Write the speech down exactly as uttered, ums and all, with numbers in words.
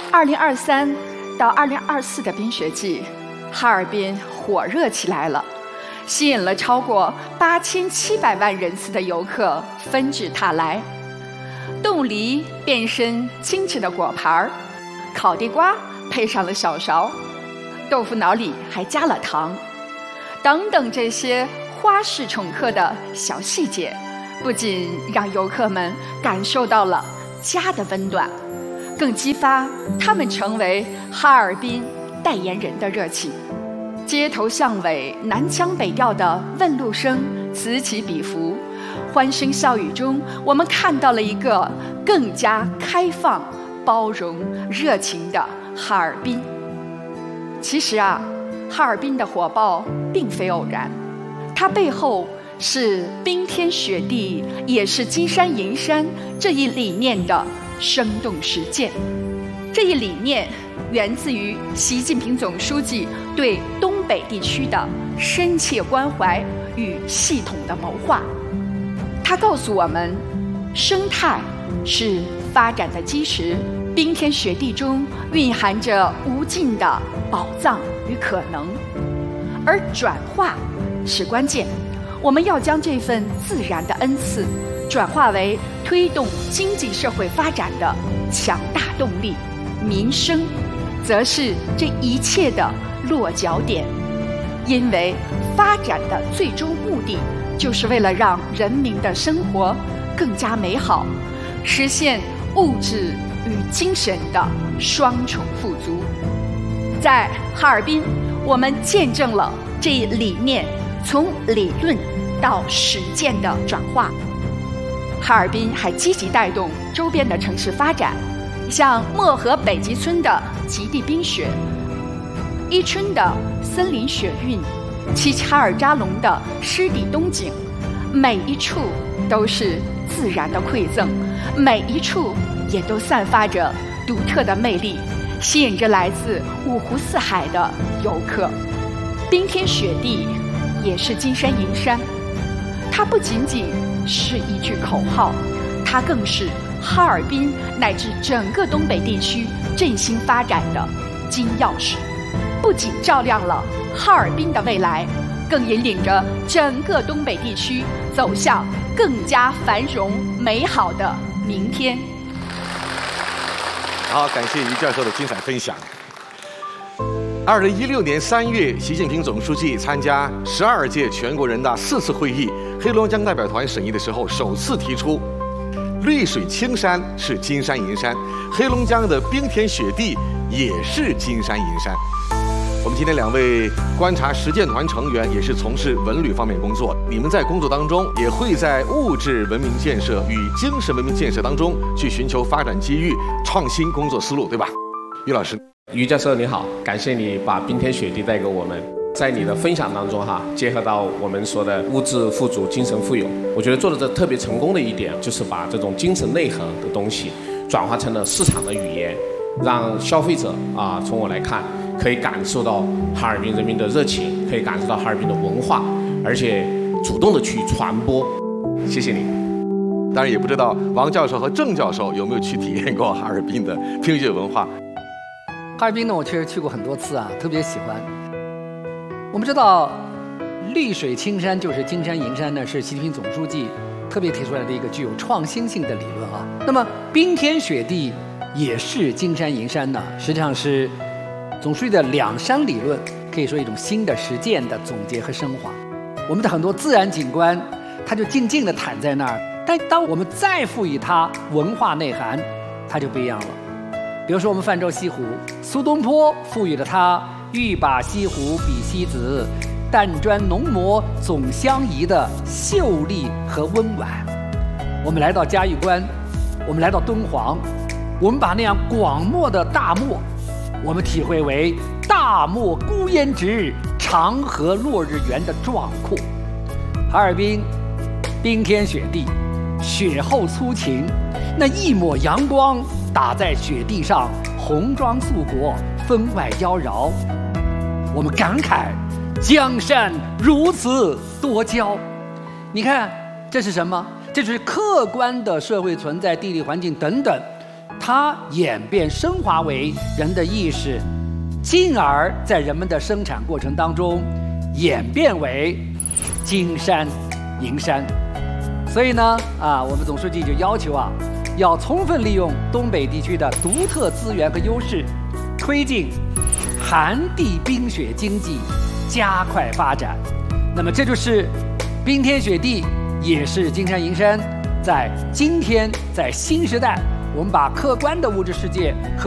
二零二三到二零二四的冰雪季，哈尔滨火热起来了，吸引了超过八千七百万人次的游客纷至沓来。冻梨变身精致的果盘儿，烤地瓜配上了小勺，豆腐脑里还加了糖，等等这些花式宠客的小细节，不仅让游客们感受到了家的温暖，更激发他们成为哈尔滨代言人的热情。街头巷尾南腔北调的问路声此起彼伏，欢声笑语中，我们看到了一个更加开放、包容、热情的哈尔滨。其实啊，哈尔滨的火爆并非偶然，它背后是冰天雪地也是金山银山这一理念的生动实践。这一理念源自于习近平总书记对东北地区的深切关怀与系统的谋划。他告诉我们，生态是发展的基石，冰天雪地中蕴含着无尽的宝藏与可能，而转化是关键。我们要将这份自然的恩赐转化为推动经济社会发展的强大动力，民生则是这一切的落脚点。因为发展的最终目的就是为了让人民的生活更加美好，实现物质与精神的双重富足。在哈尔滨，我们见证了这一理念从理论到实践的转化。哈尔滨还积极带动周边的城市发展，像漠河北极村的极地冰雪，伊春的森林雪韵，齐齐哈尔扎龙的湿地冬景，每一处都是自然的馈赠，每一处也都散发着独特的魅力，吸引着来自五湖四海的游客。冰天雪地也是金山银山，它不仅仅是一句口号，它更是哈尔滨乃至整个东北地区振兴发展的金钥匙，不仅照亮了哈尔滨的未来，更引领着整个东北地区走向更加繁荣美好的明天。 好，感谢于教授的精彩分享。二零一六年三月，习近平总书记参加十二届全国人大四次会议黑龙江代表团审议的时候，首次提出绿水青山是金山银山，黑龙江的冰天雪地也是金山银山。我们今天两位观察实践团成员也是从事文旅方面工作，你们在工作当中也会在物质文明建设与精神文明建设当中去寻求发展机遇，创新工作思路，对吧？于老师。 于教授你好，感谢你把冰天雪地带给我们，在你的分享当中哈，结合到我们说的物质富足、精神富有，我觉得做的这特别成功的一点，就是把这种精神内核的东西转化成了市场的语言，让消费者啊，从我来看，可以感受到哈尔滨人民的热情，可以感受到哈尔滨的文化，而且主动的去传播。谢谢你。 当然也不知道王教授和郑教授有没有去体验过哈尔滨的冰雪文化。 哈尔滨呢，我确实去过很多次啊，特别喜欢。我们知道，绿水青山就是金山银山呢，是习近平总书记特别提出来的一个具有创新性的理论啊。那么冰天雪地也是金山银山呢，实际上是总书记的两山理论，可以说一种新的实践的总结和升华。我们的很多自然景观，它就静静地躺在那儿，但当我们再赋予它文化内涵，它就不一样了。比如说我们泛舟西湖，苏东坡赋予了它欲把西湖比西子，淡妆浓抹总相宜的秀丽和温婉。我们来到嘉峪关，我们来到敦煌，我们把那样广漠的大漠，我们体会为大漠孤烟直，长河落日圆的壮阔。哈尔滨冰天雪地，雪后粗晴，那一抹阳光打在雪地上，红装素裹，分外妖娆。我们感慨江山如此多娇。你看这是什么？这就是客观的社会存在、地理环境等等， 它演变升华为人的意识，进而在人们的生产过程当中演变为金山银山。所以呢，啊，我们总书记就要求啊，要充分利用东北地区的独特资源和优势，推进寒地冰雪经济加快发展。那么这就是冰天雪地，也是金山银山。在今天，在新时代，我们把客观的物质世界和